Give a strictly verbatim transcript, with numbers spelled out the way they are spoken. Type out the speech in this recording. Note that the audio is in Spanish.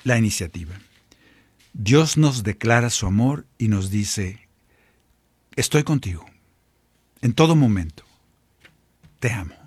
la iniciativa. Dios nos declara su amor y nos dice, estoy contigo, en todo momento, te amo.